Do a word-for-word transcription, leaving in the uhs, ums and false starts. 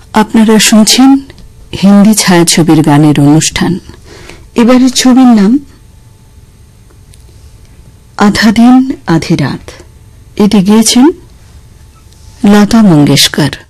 আপনারা শুনছেন হিন্দি ছায়াছবির গানের অনুষ্ঠান। এবারের ছবির নাম আধা দিন আধি রাত। এটি গেয়েছেন লতা মঙ্গেশকর।